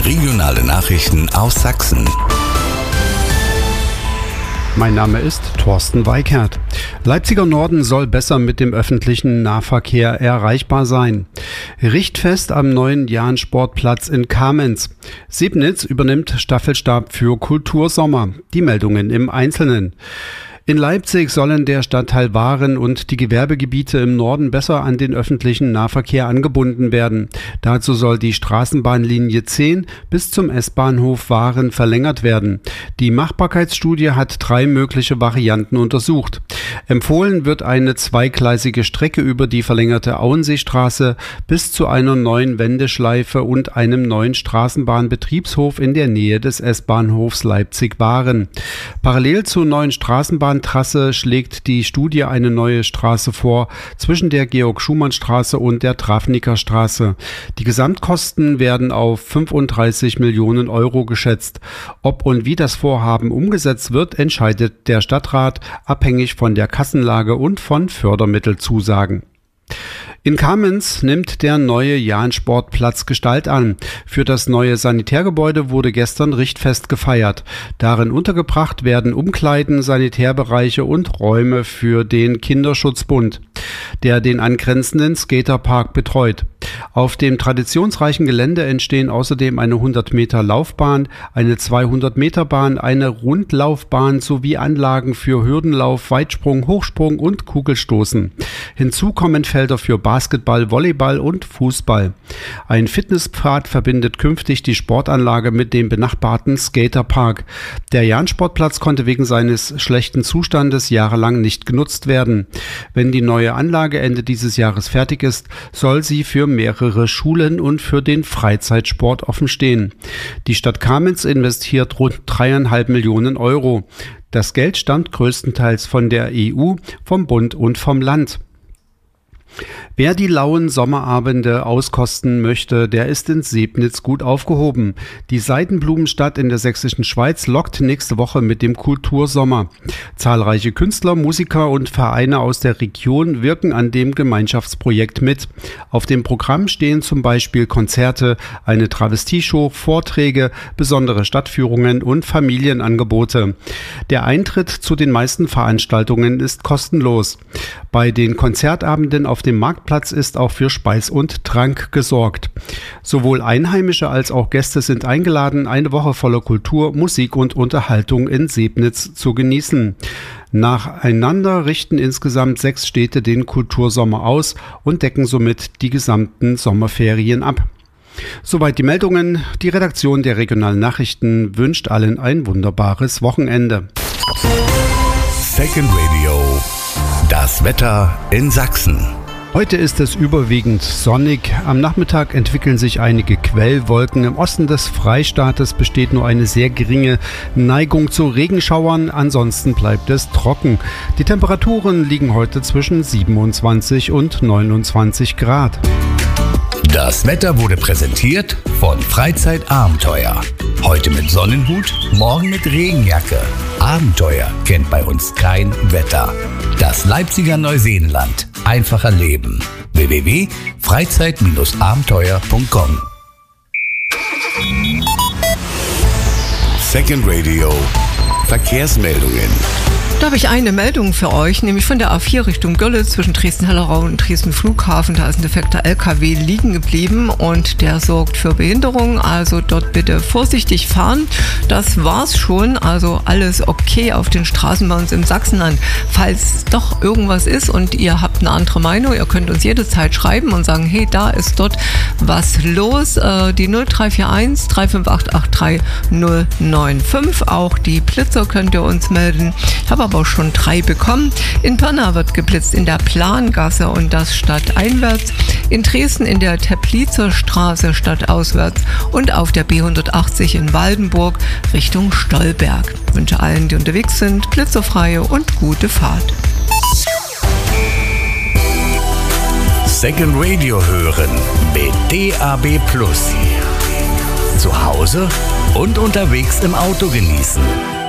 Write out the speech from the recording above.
Regionale Nachrichten aus Sachsen. Mein Name ist Thorsten Weikert. Leipziger Norden soll besser mit dem öffentlichen Nahverkehr erreichbar sein. Richtfest am neuen Jahn-Sportplatz in Kamenz. Sebnitz übernimmt Staffelstab für Kultursommer. Die Meldungen im Einzelnen. In Leipzig sollen der Stadtteil Waren und die Gewerbegebiete im Norden besser an den öffentlichen Nahverkehr angebunden werden. Dazu soll die Straßenbahnlinie 10 bis zum S-Bahnhof Waren verlängert werden. Die Machbarkeitsstudie hat 3 mögliche Varianten untersucht. Empfohlen wird eine zweigleisige Strecke über die verlängerte Auenseestraße bis zu einer neuen Wendeschleife und einem neuen Straßenbahnbetriebshof in der Nähe des S-Bahnhofs Leipzig-Waren. Parallel zur neuen Straßenbahntrasse schlägt die Studie eine neue Straße vor zwischen der Georg-Schumann-Straße und der Travniker-Straße. Die Gesamtkosten werden auf 35 Millionen Euro geschätzt. Ob und wie das Vorhaben umgesetzt wird, entscheidet der Stadtrat, abhängig von der Kassenlage und von Fördermittelzusagen. In Kamenz nimmt der neue Jahn-Sportplatz Gestalt an. Für das neue Sanitärgebäude wurde gestern Richtfest gefeiert. Darin untergebracht werden Umkleiden, Sanitärbereiche und Räume für den Kinderschutzbund, der den angrenzenden Skaterpark betreut. Auf dem traditionsreichen Gelände entstehen außerdem eine 100 Meter Laufbahn, eine 200 Meter Bahn, eine Rundlaufbahn sowie Anlagen für Hürdenlauf, Weitsprung, Hochsprung und Kugelstoßen. Hinzu kommen Felder für Basketball, Volleyball und Fußball. Ein Fitnesspfad verbindet künftig die Sportanlage mit dem benachbarten Skaterpark. Der Jahn-Sportplatz konnte wegen seines schlechten Zustandes jahrelang nicht genutzt werden. Wenn die neue Anlage Ende dieses Jahres fertig ist, soll sie für mehrere Schulen und für den Freizeitsport offen stehen. Die Stadt Kamenz investiert rund 3,5 Millionen Euro. Das Geld stammt größtenteils von der EU, vom Bund und vom Land. Wer die lauen Sommerabende auskosten möchte, der ist in Sebnitz gut aufgehoben. Die Seidenblumenstadt in der sächsischen Schweiz lockt nächste Woche mit dem Kultursommer. Zahlreiche Künstler, Musiker und Vereine aus der Region wirken an dem Gemeinschaftsprojekt mit. Auf dem Programm stehen zum Beispiel Konzerte, eine Travestieshow, Vorträge, besondere Stadtführungen und Familienangebote. Der Eintritt zu den meisten Veranstaltungen ist kostenlos. Bei den Konzertabenden auf dem Marktplatz ist auch für Speis und Trank gesorgt. Sowohl Einheimische als auch Gäste sind eingeladen, eine Woche voller Kultur, Musik und Unterhaltung in Sebnitz zu genießen. Nacheinander richten insgesamt 6 Städte den Kultursommer aus und decken somit die gesamten Sommerferien ab. Soweit die Meldungen. Die Redaktion der Regionalen Nachrichten wünscht allen ein wunderbares Wochenende. Second Radio. Das Wetter in Sachsen. Heute ist es überwiegend sonnig. Am Nachmittag entwickeln sich einige Quellwolken. Im Osten des Freistaates besteht nur eine sehr geringe Neigung zu Regenschauern. Ansonsten bleibt es trocken. Die Temperaturen liegen heute zwischen 27 und 29 Grad. Das Wetter wurde präsentiert von Freizeitabenteuer. Heute mit Sonnenhut, morgen mit Regenjacke. Abenteuer kennt bei uns kein Wetter. Das Leipziger Neuseenland. Einfacher Leben. www.freizeit-abenteuer.com. Second Radio. Verkehrsmeldungen. Da habe ich eine Meldung für euch, nämlich von der A4 Richtung Görlitz zwischen Dresden-Hellerau und Dresden-Flughafen. Da ist ein defekter LKW liegen geblieben und der sorgt für Behinderung. Also dort bitte vorsichtig fahren. Das war's schon. Also alles okay auf den Straßen bei uns im Sachsenland. Falls doch irgendwas ist und ihr habt eine andere Meinung, ihr könnt uns jederzeit schreiben und sagen, hey, da ist dort was los. Die 0341 358 83095. Auch die Blitzer könnt ihr uns melden. Ich habe aber auch schon 3 bekommen. In Pirna wird geblitzt in der Plangasse und das stadteinwärts. In Dresden in der Teplitzer Straße stadtauswärts und auf der B180 in Waldenburg Richtung Stolberg. Ich wünsche allen, die unterwegs sind, blitzerfreie und gute Fahrt. Second Radio hören mit DAB+. Zu Hause und unterwegs im Auto genießen.